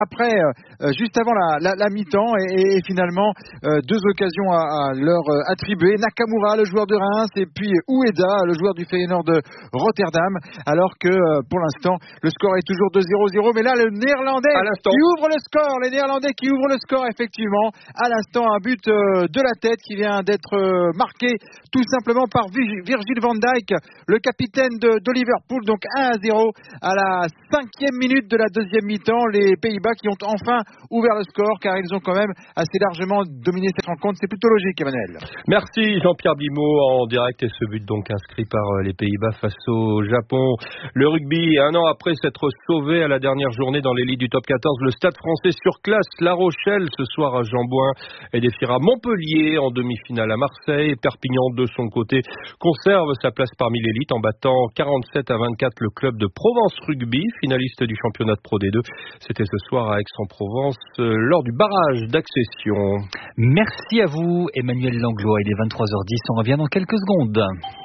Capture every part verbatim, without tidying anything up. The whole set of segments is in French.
après, euh, juste avant la, la, la mi-temps, et, et finalement euh, deux occasions à, à leur euh, attribuer. Nakamura, le joueur de Reims, et puis Ueda, le joueur du Feyenoord de Rotterdam. Alors que euh, pour l'instant, le score est toujours de zéro zéro. Mais là, le Néerlandais qui ouvre le score, les Néerlandais qui ouvrent le score, effectivement. À l'instant, un but euh, de la tête qui vient d'être euh, marqué tout simplement par Virgil van Dijk, le capitaine de, de Liverpool. Donc un à zéro à la cinquième minute de la deuxième mi-temps. Les Pays-Bas qui ont enfin ouvert le score, car ils ont quand même assez largement dominé cette rencontre. C'est plutôt logique, Emmanuel. Merci Jean-Pierre Bimot en direct, et ce but donc inscrit par les Pays-Bas face au Japon. Le rugby, un an après s'être sauvé à la dernière journée dans l'élite du top quatorze, le Stade français surclasse La Rochelle ce soir à Jean-Bouin et défiera Montpellier en demi-finale à Marseille. Perpignan de son côté conserve sa place parmi l'élite en battant quarante-sept à vingt-quatre le club de Provence Rugby, finaliste du championnat de Pro D deux. C'était ce soir à Aix-en-Provence euh, lors du barrage d'accession. Merci à vous Emmanuel Langlois, il est vingt-trois heures dix, on revient dans quelques secondes.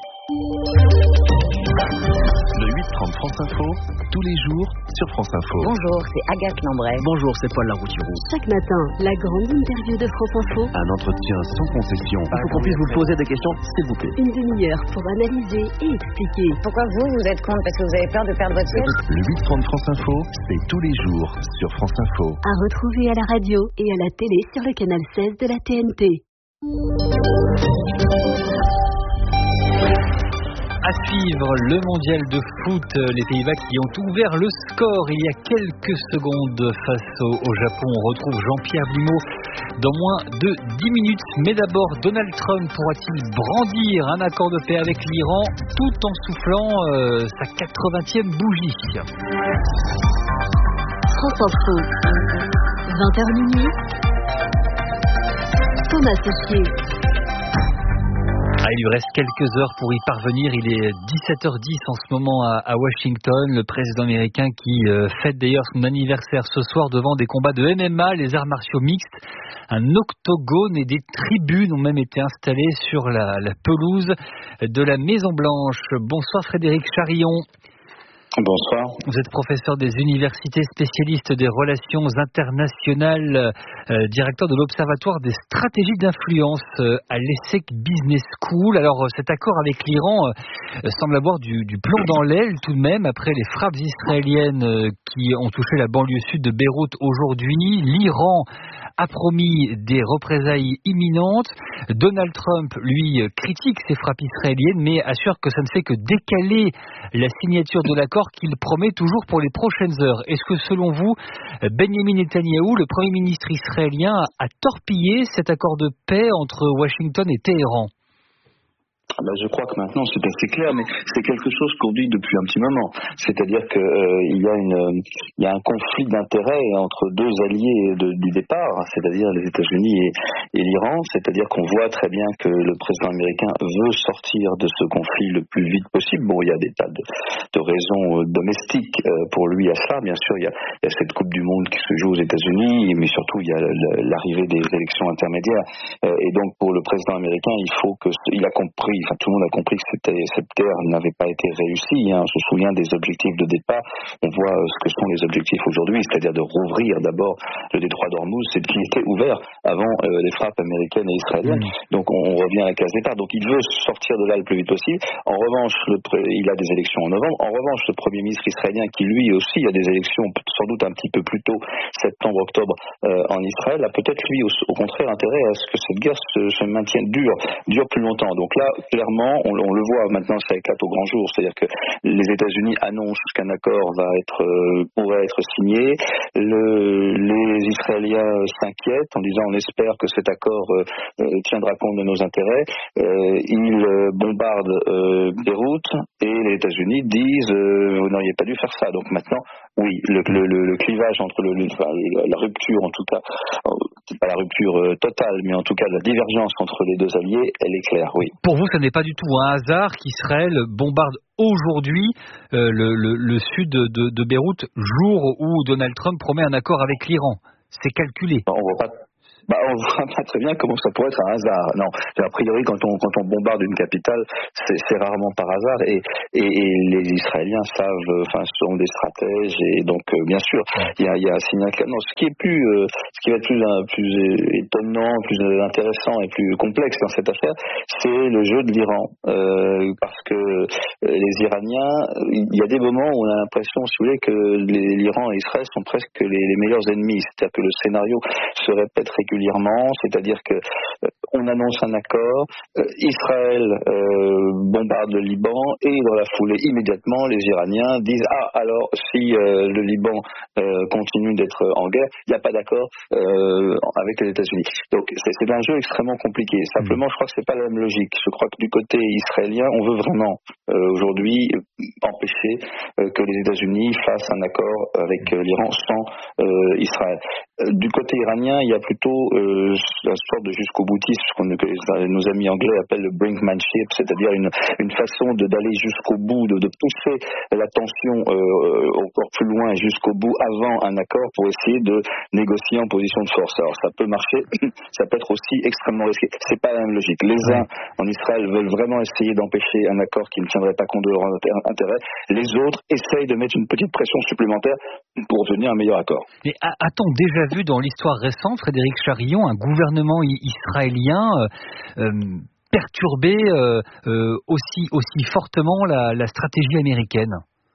Le huit trente France Info, tous les jours sur France Info. Bonjour, c'est Agathe Lambray. Bonjour, c'est Paul Laroutiroux. Chaque matin, la grande interview de France Info. Un entretien sans concession. Il faut qu'on puisse vous poser des questions, s'il vous plaît. Une demi-heure pour analyser et expliquer. Pourquoi vous, vous êtes contre? Parce que vous avez peur de perdre votre siège? Le huit trente France Info, c'est tous les jours sur France Info. À retrouver à la radio et à la télé sur le canal seize de la T N T. À suivre le mondial de foot, les Pays-Bas qui ont ouvert le score il y a quelques secondes face au, au Japon. On retrouve Jean-Pierre Bimot dans moins de dix minutes. Mais d'abord, Donald Trump pourra-t-il brandir un accord de paix avec l'Iran tout en soufflant euh, sa quatre-vingtième bougie? France Info, vingt heures minuit. Thomas Sessier. Ah, il lui reste quelques heures pour y parvenir. Il est dix-sept heures dix en ce moment à, à Washington. Le président américain qui euh, fête d'ailleurs son anniversaire ce soir devant des combats de M M A, les arts martiaux mixtes. Un octogone et des tribunes ont même été installées sur la, la pelouse de la Maison Blanche. Bonsoir Frédéric Charillon. Bonsoir. Vous êtes professeur des universités, spécialiste des relations internationales, euh, directeur de l'Observatoire des stratégies d'influence euh, à l'ESSEC Business School. Alors euh, cet accord avec l'Iran euh, semble avoir du, du plomb dans l'aile tout de même, après les frappes israéliennes euh, qui ont touché la banlieue sud de Beyrouth aujourd'hui. L'Iran a promis des représailles imminentes. Donald Trump, lui, critique ces frappes israéliennes, mais assure que ça ne fait que décaler la signature de l'accord qu'il promet toujours pour les prochaines heures. Est-ce que, selon vous, Benjamin Netanyahou, le Premier ministre israélien, a torpillé cet accord de paix entre Washington et Téhéran ? Ben, je crois que maintenant c'est assez clair, mais c'est quelque chose qu'on dit depuis un petit moment. C'est-à-dire qu'il euh, y a une, il y a un conflit d'intérêts entre deux alliés de, du départ, c'est-à-dire les États-Unis et, et l'Iran. C'est-à-dire qu'on voit très bien que le président américain veut sortir de ce conflit le plus vite possible. Bon, il y a des tas de, de raisons domestiques pour lui à cela. Bien sûr, il y a, il y a cette Coupe du Monde qui se joue aux États-Unis, mais surtout il y a l'arrivée des élections intermédiaires. Et donc pour le président américain, il faut que, il a compris. Enfin, tout le monde a compris que c'était, cette guerre n'avait pas été réussie. Hein. On se souvient des objectifs de départ. On voit ce que sont les objectifs aujourd'hui, c'est-à-dire de rouvrir d'abord le détroit d'Ormuz, c'est qui était ouvert avant euh, les frappes américaines et israéliennes. Mmh. Donc on, on revient à la case départ. Donc il veut sortir de là le plus vite possible. En revanche, le, il a des élections en novembre. En revanche, le Premier ministre israélien, qui lui aussi a des élections sans doute un petit peu plus tôt, septembre, octobre, euh, en Israël, a peut-être lui au, au contraire intérêt à ce que cette guerre se, se maintienne dure, dure plus longtemps. Donc là, clairement, on, on le voit maintenant, ça éclate au grand jour. C'est-à-dire que les États-Unis annoncent qu'un accord va être, euh, pourrait être signé. Le, les Israéliens s'inquiètent en disant on espère que cet accord euh, euh, tiendra compte de nos intérêts. Euh, ils euh, bombardent euh, Beyrouth et les États-Unis disent euh, vous n'auriez pas dû faire ça. Donc maintenant, oui, le, le, le, le clivage entre le, le, enfin, la rupture, en tout cas, c'est pas la rupture euh, totale, mais en tout cas la divergence entre les deux alliés, elle est claire, oui. Pour vous, ce n'est pas du tout un hasard qu'Israël bombarde aujourd'hui euh, le, le, le sud de, de Beyrouth, jour où Donald Trump promet un accord avec l'Iran. C'est calculé. On voit pas. Bah, on voit pas très bien comment ça pourrait être un hasard. Non, a priori, quand on quand on bombarde une capitale, c'est, c'est rarement par hasard. Et, et, et les Israéliens savent, enfin, sont des stratèges. Et donc, euh, bien sûr, il y a, il y a un signal clair. Non, ce qui est plus, euh, ce qui va être plus, euh, plus étonnant, plus intéressant et plus complexe dans cette affaire, c'est le jeu de l'Iran, euh, parce que les Iraniens, il y a des moments où on a l'impression, si vous voulez, que les, l'Iran et Israël sont presque les, les meilleurs ennemis. C'est-à-dire que le scénario se répète régulièrement, c'est-à-dire que euh, on annonce un accord, euh, Israël euh, bombarde le Liban et dans la foulée immédiatement les Iraniens disent ah alors si euh, le Liban euh, continue d'être en guerre, il n'y a pas d'accord euh, avec les États-Unis. Donc c'est, c'est un jeu extrêmement compliqué. Simplement, je crois que c'est pas la même logique. Je crois que du côté israélien, on veut vraiment euh, aujourd'hui empêcher euh, que les États-Unis fassent un accord avec euh, l'Iran sans euh, Israël. Euh, du côté iranien, il y a plutôt euh, une sorte de jusqu'au boutisme, ce qu'on, que nos amis anglais appellent le brinkmanship, c'est-à-dire une, une façon de, d'aller jusqu'au bout, de, de pousser la tension euh, encore plus loin et jusqu'au bout avant un accord pour essayer de négocier en position de force. Alors ça peut marcher, ça peut être aussi extrêmement risqué. C'est pas la même logique. Les uns en Israël veulent vraiment essayer d'empêcher un accord qui ne tiendrait pas compte de leur intérêt. Les autres essayent de mettre une petite pression supplémentaire pour obtenir un meilleur accord. Mais a-t-on déjà vu dans l'histoire récente, Frédéric Charillon, un gouvernement israélien euh, euh, perturber euh, euh, aussi, aussi fortement la, la stratégie américaine ?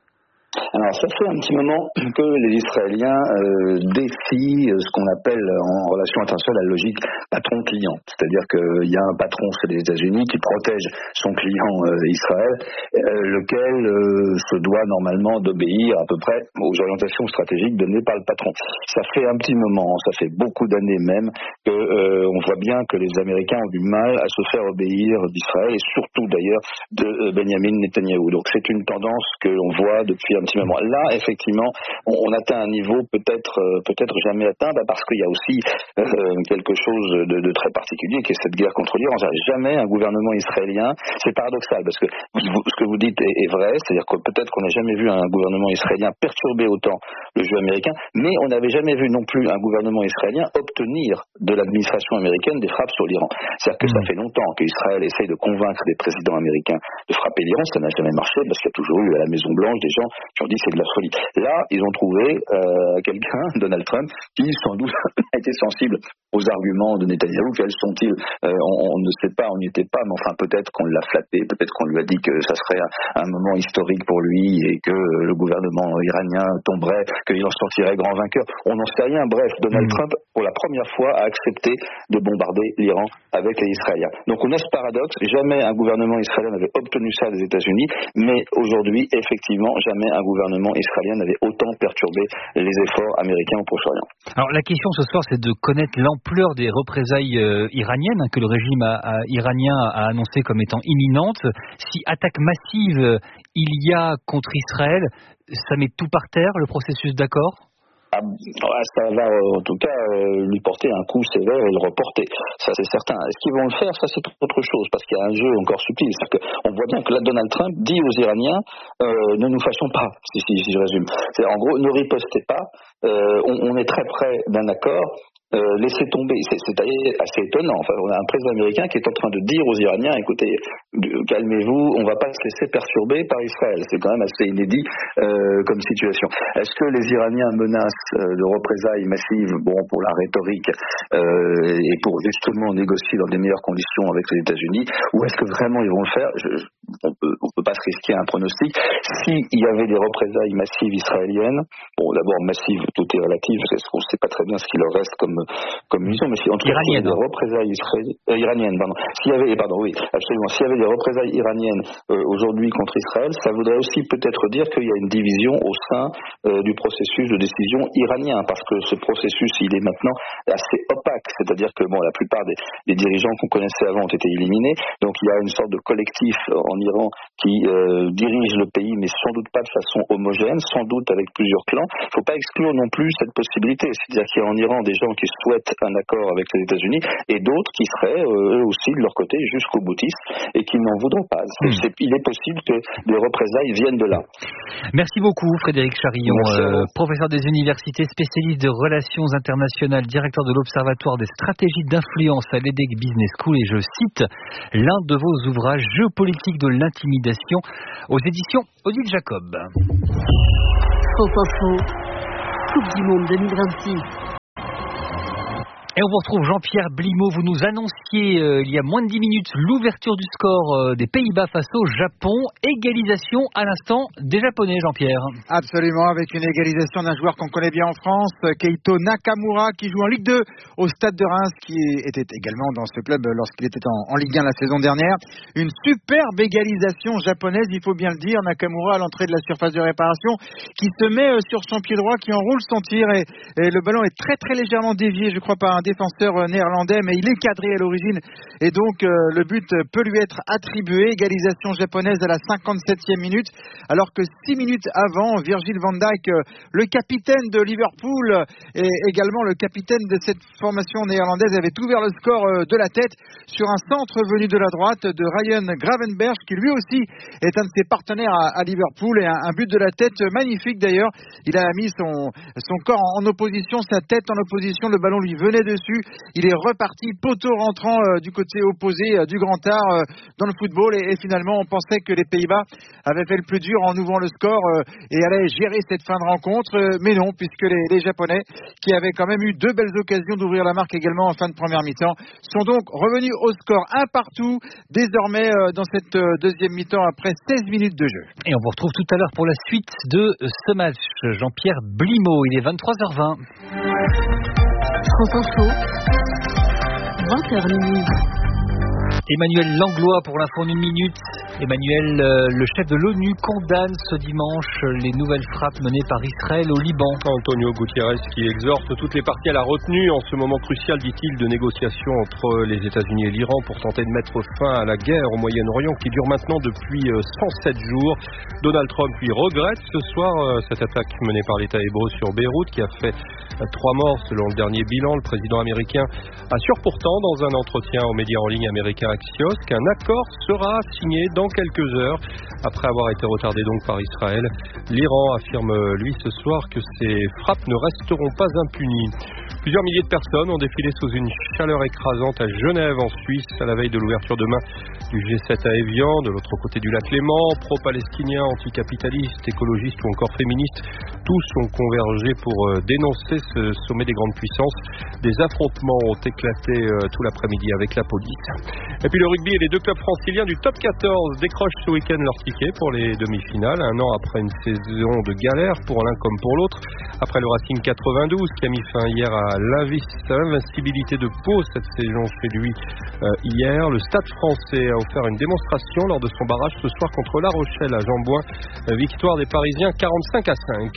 Alors, ça fait un petit moment que les Israéliens euh, défient ce qu'on appelle en relation internationale la logique patron-client. C'est-à-dire qu'il y a un patron, c'est les États-Unis, qui protège son client euh, Israël, euh, lequel euh, se doit normalement d'obéir à peu près aux orientations stratégiques données par le patron. Ça fait un petit moment, ça fait beaucoup d'années même, que euh, on voit bien que les Américains ont du mal à se faire obéir d'Israël, et surtout d'ailleurs de euh, Benjamin Netanyahou. Donc c'est une tendance que l'on voit depuis un petit moment. Là, effectivement, on, on atteint un niveau peut-être euh, peut-être jamais atteint, bah parce qu'il y a aussi euh, quelque chose de, de très particulier qui est cette guerre contre l'Iran. Jamais un gouvernement israélien, c'est paradoxal parce que vous, ce que vous dites est, est vrai, c'est-à-dire que peut-être qu'on n'a jamais vu un gouvernement israélien perturber autant le jeu américain, mais on n'avait jamais vu non plus un gouvernement israélien obtenir de l'administration américaine des frappes sur l'Iran. C'est-à-dire que ça fait longtemps qu'Israël essaye de convaincre des présidents américains de frapper l'Iran, ça n'a jamais marché parce qu'il y a toujours eu à la Maison Blanche des gens qui ont dit c'est de la folie. Là, ils ont trouvé euh, quelqu'un, Donald Trump, qui sans doute a été sensible aux arguments de Netanyahou. Quels sont-ils euh, on, on ne sait pas, on n'y était pas, mais enfin peut-être qu'on l'a flatté, peut-être qu'on lui a dit que ça serait un, un moment historique pour lui et que le gouvernement iranien tomberait, qu'il en sortirait grand vainqueur. On n'en sait rien. Bref, Donald mmh. Trump, pour la première fois, a accepté de bombarder l'Iran avec les Israéliens. Donc on a ce paradoxe. Jamais un gouvernement israélien n'avait obtenu ça des États-Unis, mais aujourd'hui, effectivement, jamais un gouvernement israélien n'avait autant perturbé les efforts américains au Proche-Orient. Alors la question ce soir, c'est de connaître l'ampleur des représailles euh, iraniennes hein, que le régime a, a, iranien a annoncé comme étant imminentes. Si attaque massive euh, il y a contre Israël, ça met tout par terre, le processus d'accord ? Ah, ça va en tout cas euh, lui porter un coup sévère et le reporter, ça c'est certain. Est-ce qu'ils vont le faire? Ça c'est autre chose, parce qu'il y a un jeu encore subtil. C'est-à-dire qu'on voit bien que là Donald Trump dit aux Iraniens euh, ne nous fâchons pas, si, si, si je résume. C'est, en gros, ne ripostez pas, euh, on, on est très près d'un accord. Euh, laissez tomber, c'est, c'est assez étonnant. Enfin, on a un président américain qui est en train de dire aux Iraniens, écoutez, calmez-vous, on ne va pas se laisser perturber par Israël. C'est quand même assez inédit euh, comme situation. Est-ce que les Iraniens menacent euh, de représailles massives, bon, pour la rhétorique euh, et pour justement négocier dans des meilleures conditions avec les États-Unis, ou est-ce que vraiment ils vont le faire? je, je, On peut, on peut pas se risquer un pronostic. S'il y avait des représailles massives israéliennes, bon, d'abord massives, tout est relatif, parce qu'on ne sait pas très bien ce qu'il leur reste comme comme mission, mais si en tout cas s'il y avait des représailles israéliennes, euh, iraniennes, pardon, s'il y avait, pardon, oui, absolument, s'il y avait des représailles iraniennes euh, aujourd'hui contre Israël, ça voudrait aussi peut-être dire qu'il y a une division au sein euh, du processus de décision iranien, parce que ce processus, il est maintenant assez opaque, c'est-à-dire que bon, la plupart des, des dirigeants qu'on connaissait avant ont été éliminés, donc il y a une sorte de collectif en Iran qui euh, dirige le pays, mais sans doute pas de façon homogène, sans doute avec plusieurs clans. Il ne faut pas exclure non plus cette possibilité. C'est-à-dire qu'il y a en Iran des gens qui souhaitent un accord avec les États-Unis et d'autres qui seraient euh, eux aussi de leur côté jusqu'au boutiste et qui n'en voudront pas. C'est, c'est, il est possible que des représailles viennent de là. Merci beaucoup Frédéric Charillon, euh, professeur des universités, spécialiste de relations internationales, directeur de l'Observatoire des stratégies d'influence à l'E D E C Business School, et je cite l'un de vos ouvrages, Géopolitique de l'intimidation, aux éditions Odile Jacob. France Info, Coupe du Monde deux mille vingt-six. Et on vous retrouve Jean-Pierre Blimaud. Vous nous annonciez euh, il y a moins de dix minutes l'ouverture du score euh, des Pays-Bas face au Japon. Égalisation à l'instant des Japonais, Jean-Pierre. Absolument, avec une égalisation d'un joueur qu'on connaît bien en France, Keito Nakamura, qui joue en Ligue deux au Stade de Reims, qui était également dans ce club lorsqu'il était en, en Ligue un la saison dernière. Une superbe égalisation japonaise, il faut bien le dire. Nakamura à l'entrée de la surface de réparation, qui se met euh, sur son pied droit, qui enroule son tir, et, et le ballon est très très légèrement dévié, je crois, par un défenseur néerlandais, mais il est cadré à l'origine et donc euh, le but peut lui être attribué. Égalisation japonaise à la cinquante-septième minute, alors que six minutes avant, Virgil van Dijk, euh, le capitaine de Liverpool et également le capitaine de cette formation néerlandaise, avait ouvert le score euh, de la tête sur un centre venu de la droite de Ryan Gravenberch, qui lui aussi est un de ses partenaires à, à Liverpool, et un, un but de la tête magnifique d'ailleurs. Il a mis son, son corps en, en opposition, sa tête en opposition, le ballon lui venait dessus, il est reparti poteau rentrant euh, du côté opposé euh, du Grand Art euh, dans le football, et, et finalement on pensait que les Pays-Bas avaient fait le plus dur en ouvrant le score euh, et allaient gérer cette fin de rencontre, euh, mais non, puisque les, les Japonais, qui avaient quand même eu deux belles occasions d'ouvrir la marque également en fin de première mi-temps, sont donc revenus au score un partout désormais euh, dans cette euh, deuxième mi-temps après seize minutes de jeu. Et on vous retrouve tout à l'heure pour la suite de ce match. Jean-Pierre Blimaud, il est vingt-trois heures vingt. France Info, vingt heures minuit. Emmanuel Langlois pour l'info en une minute. Emmanuel, euh, le chef de l'ONU condamne ce dimanche les nouvelles frappes menées par Israël au Liban. Antonio Guterres qui exhorte toutes les parties à la retenue en ce moment crucial, dit-il, de négociations entre les États-Unis et l'Iran pour tenter de mettre fin à la guerre au Moyen-Orient qui dure maintenant depuis cent sept jours. Donald Trump lui regrette ce soir euh, cette attaque menée par l'État hébreu sur Beyrouth qui a fait euh, trois morts selon le dernier bilan. Le président américain assure pourtant dans un entretien aux médias en ligne américains Axios qu'un accord sera signé dans quelques heures après avoir été retardé donc par Israël. L'Iran affirme lui ce soir que ces frappes ne resteront pas impunies. Plusieurs milliers de personnes ont défilé sous une chaleur écrasante à Genève en Suisse à la veille de l'ouverture demain du G sept à Évian, de l'autre côté du lac Léman. Pro-palestiniens, anticapitalistes, écologistes ou encore féministes, tous ont convergé pour dénoncer ce sommet des grandes puissances. Des affrontements ont éclaté tout l'après-midi avec la police. Et puis le rugby et les deux clubs franciliens du top quatorze décrochent ce week-end leur ticket pour les demi-finales, un an après une saison de galère pour l'un comme pour l'autre. Après le Racing quatre-vingt-douze qui a mis fin hier à l'invincibilité de Pau cette saison chez lui euh, hier, le Stade français a offert une démonstration lors de son barrage ce soir contre La Rochelle à Jean-Bouin. Euh, victoire des Parisiens quarante-cinq à cinq.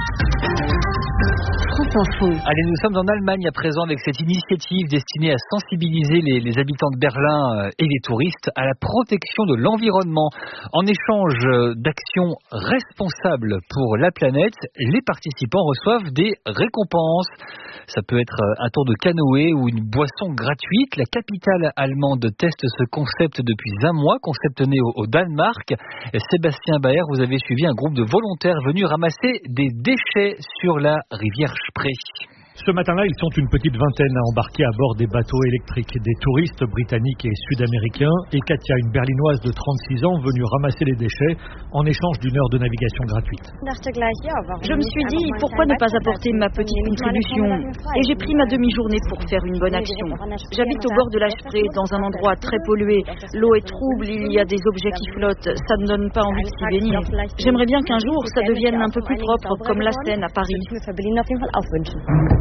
Allez, nous sommes en Allemagne à présent avec cette initiative destinée à sensibiliser les, les habitants de Berlin et les touristes à la protection de l'environnement. En échange d'actions responsables pour la planète, les participants reçoivent des récompenses. Ça peut être un tour de canoë ou une boisson gratuite. La capitale allemande teste ce concept depuis un mois, concept né au, au Danemark. Sébastien Baer, vous avez suivi un groupe de volontaires venus ramasser des déchets sur la rivière Spree. Ce matin-là, ils sont une petite vingtaine à embarquer à bord des bateaux électriques. Des touristes britanniques et sud-américains et Katia, une berlinoise de trente-six ans, venue ramasser les déchets en échange d'une heure de navigation gratuite. Je me suis dit, pourquoi ne pas apporter ma petite contribution? Et j'ai pris ma demi-journée pour faire une bonne action. J'habite au bord de la Spree, dans un endroit très pollué. L'eau est trouble, il y a des objets qui flottent. Ça ne donne pas envie de s'y baigner. J'aimerais bien qu'un jour, ça devienne un peu plus propre, comme la Seine à Paris.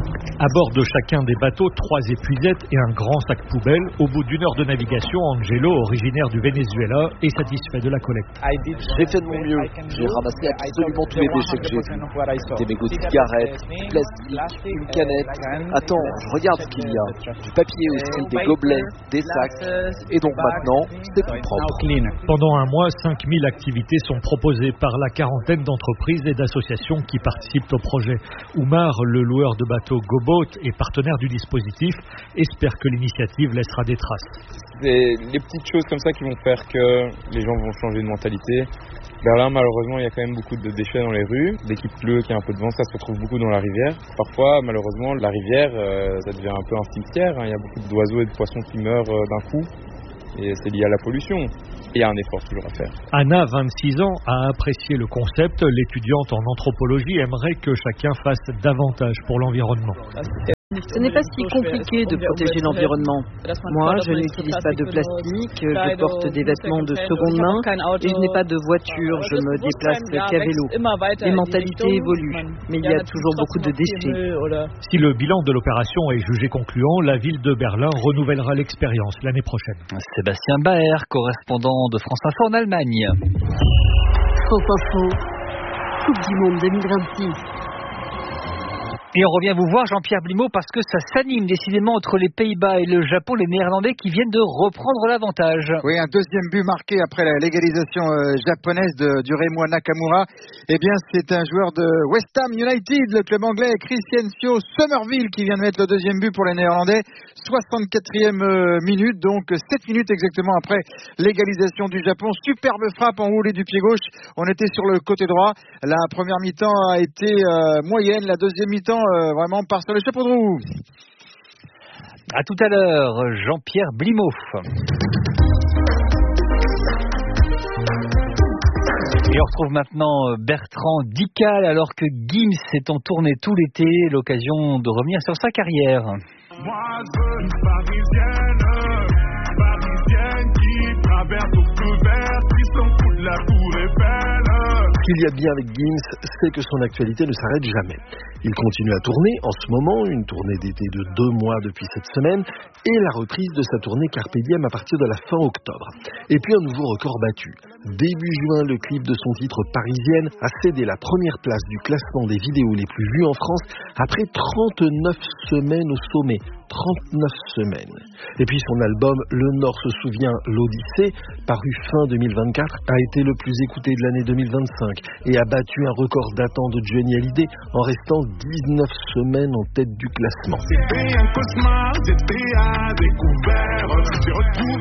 À bord de chacun des bateaux, trois épuisettes et un grand sac poubelle. Au bout d'une heure de navigation, Angelo, originaire du Venezuela, est satisfait de la collecte. J'ai fait de mon mieux. J'ai ramassé absolument tous les déchets que j'ai vus. Des mégots de cigarettes, du plastique, une canette. Attends, je regarde ce qu'il y a. Du papier aussi, des gobelets, des sacs. Et donc maintenant, c'est tout propre. Pendant un mois, cinq mille activités sont proposées par la quarantaine d'entreprises et d'associations qui participent au projet. Oumar, le loueur de bateaux GoBoat et partenaire du dispositif, espère que l'initiative laissera des traces. C'est les petites choses comme ça qui vont faire que les gens vont changer de mentalité. Berlin, malheureusement, il y a quand même beaucoup de déchets dans les rues. Dès qu'il pleut, qu'il y a un peu de vent, ça se retrouve beaucoup dans la rivière. Parfois, malheureusement, la rivière, euh, ça devient un peu un cimetière. Hein. Il y a beaucoup d'oiseaux et de poissons qui meurent euh, d'un coup. Et c'est lié à la pollution. Il y a un effort toujours à faire. Anna, vingt-six ans, a apprécié le concept. L'étudiante en anthropologie aimerait que chacun fasse davantage pour l'environnement. Ce n'est pas si compliqué de protéger l'environnement. Moi, je n'utilise pas de plastique, je porte des vêtements de seconde main et je n'ai pas de voiture, je me déplace qu'à vélo. Les mentalités évoluent, mais il y a toujours beaucoup de déchets. Si le bilan de l'opération est jugé concluant, la ville de Berlin renouvellera l'expérience l'année prochaine. Sébastien Baer, correspondant de France Info en Allemagne. France Info, Coupe du Monde deux mille vingt-six. Et on revient vous voir, Jean-Pierre Blimaud, parce que ça s'anime décidément entre les Pays-Bas et le Japon, les Néerlandais qui viennent de reprendre l'avantage. Oui, un deuxième but marqué après la légalisation euh, japonaise de, du Rémois Nakamura. Eh bien, c'est un joueur de West Ham United, le club anglais, Christiancio Somerville, qui vient de mettre le deuxième but pour les Néerlandais. soixante-quatrième euh, minute, donc sept minutes exactement après légalisation du Japon. Superbe frappe en roulé du pied gauche. On était sur le côté droit. La première mi-temps a été euh, moyenne, la deuxième mi-temps Euh, vraiment part sur le chapeau de roue. À tout à l'heure, Jean-Pierre Blimaud. Et on retrouve maintenant Bertrand Dical alors que Gims est en tournée tout l'été, l'occasion de revenir sur sa carrière. Moi je veux une parisienne, parisienne qui traverse au feu vert, qui s'en fout de la tour Eiffel. Ce qu'il y a de bien avec Gims, c'est que son actualité ne s'arrête jamais. Il continue à tourner en ce moment, une tournée d'été de deux mois depuis cette semaine, et la reprise de sa tournée Carpe Diem à partir de la fin octobre. Et puis un nouveau record battu. Début juin, le clip de son titre Parisienne a cédé la première place du classement des vidéos les plus vues en France après trente-neuf semaines au sommet. trente-neuf semaines. Et puis son album Le Nord se souvient, l'Odyssée, paru fin deux mille vingt-quatre, a été le plus écouté de l'année deux mille vingt-cinq et a battu un record d'attente de Johnny Hallyday en restant dix-neuf semaines en tête du classement. C'était un cauchemar, j'étais à découvert, j'ai retrouvé